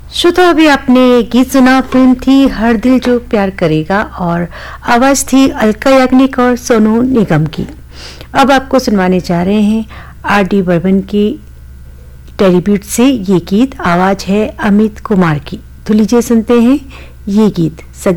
श्रोता, अभी आपने ये गीत सुना। फिल्म थी हर दिल जो प्यार करेगा और आवाज थी अलका याग्निक और सोनू निगम की। अब आपको सुनवाने जा रहे हैं R.D. बर्मन की टेलीब्यूट से ये गीत। आवाज है अमित कुमार की। तो लीजिए सुनते हैं ये गीत।